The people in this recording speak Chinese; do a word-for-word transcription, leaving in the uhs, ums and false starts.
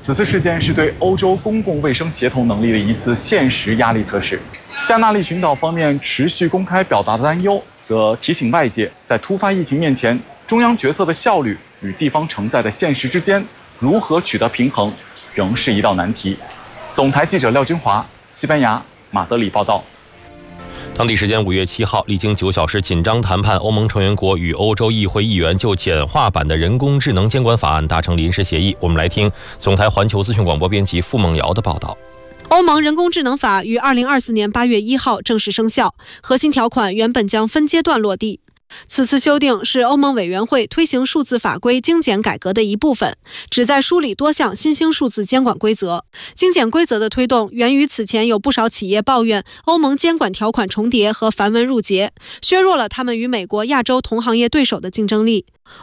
此次事件是对欧洲公共卫生协同能力的一次现实压力测试。加那利群岛方面持续公开表达的担忧，则提醒外界，在突发疫情面前，中央决策的效率与地方承载的现实之间如何取得平衡，仍是一道难题。总台记者廖军华，西班牙马德里报道。 当地时间五月七号，历经九小时紧张谈判，欧盟成员国与欧洲议会议员就简化版的人工智能监管法案达成临时协议。我们来听总台环球资讯广播编辑付梦瑶的报道。 欧盟人工智能法于二零二四年八月一号正式生效，核心条款原本将分阶段落地。此次修订是欧盟委员会推行数字法规精简改革的一部分，旨在梳理多项新兴数字监管规则。精简规则的推动源于此前有不少企业抱怨欧盟监管条款重叠和繁文缛节，削弱了他们与美国、亚洲同行业对手的竞争力。